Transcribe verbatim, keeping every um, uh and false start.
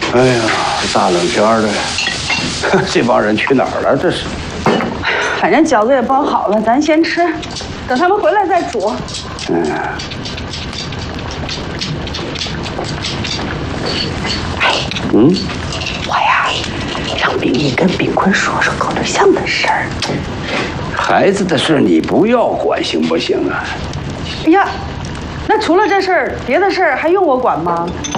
哎呀，大冷天的，这帮人去哪儿了？这是。 反正饺子也包好了，咱先吃，等他们回来再煮。 嗯。嗯。 我呀，让秉义跟秉坤说说高志向的事儿。 孩子的事你不要管，行不行啊？ 哎呀，那除了这事儿，别的事儿还用我管吗？